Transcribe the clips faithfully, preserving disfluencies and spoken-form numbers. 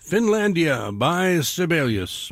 Finlandia by Sibelius.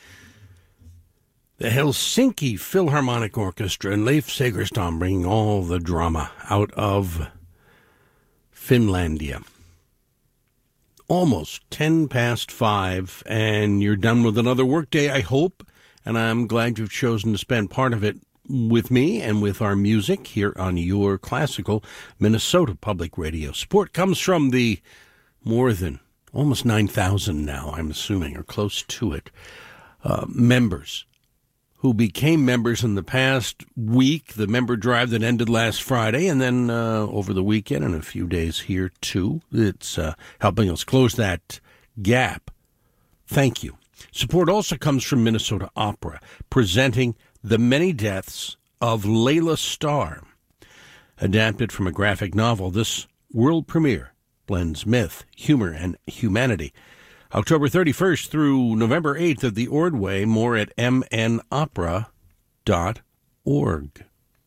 The Helsinki Philharmonic Orchestra and Leif Segerstam bringing all the drama out of Finlandia. Almost ten past five, and you're done with another workday, I hope, and I'm glad you've chosen to spend part of it with me and with our music here on your classical Minnesota Public Radio. Support comes from the more than almost nine thousand now, I'm assuming, or close to it, uh, members who became members in the past week, the member drive that ended last Friday, and then uh, over the weekend and a few days here, too. It's uh, helping us close that gap. Thank you. Support also comes from Minnesota Opera, presenting The Many Deaths of Layla Starr. Adapted from a graphic novel, this world premiere blends myth, humor, and humanity. October thirty-first through November eighth at the Ordway. More at m n opera dot org.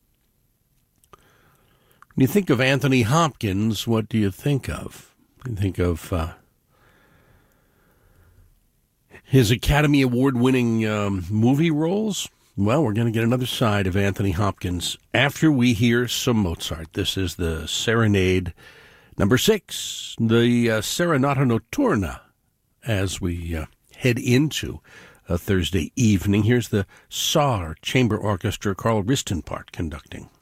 When you think of Anthony Hopkins, what do you think of? You think of uh, his Academy Award-winning um, movie roles? Well, we're going to get another side of Anthony Hopkins after we hear some Mozart. This is the Serenade number six, the uh, Serenata Notturna, as we uh, head into a Thursday evening. Here's the Saar Chamber Orchestra, Carl Ristenpart conducting.